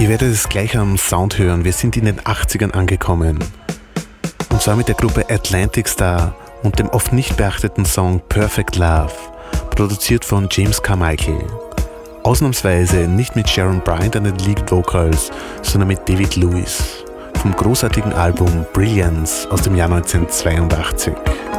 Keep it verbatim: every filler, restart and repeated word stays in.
Ihr werdet es gleich am Sound hören, wir sind in den achtzigern angekommen. Und zwar mit der Gruppe Atlantic Star und dem oft nicht beachteten Song Perfect Love, produziert von James Carmichael. Ausnahmsweise nicht mit Sharon Bryant an den Lead Vocals, sondern mit David Lewis vom großartigen Album Brilliance aus dem Jahr neunzehnhundertzweiundachtzig.